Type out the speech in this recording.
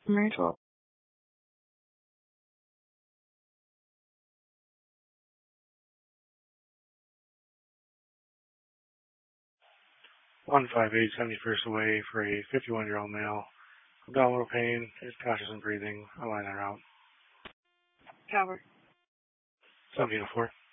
Myrtle. 158 71st away for a 51-year-old male. Abdominal pain, is cautious in breathing. I'll line that out. Tower. 1704.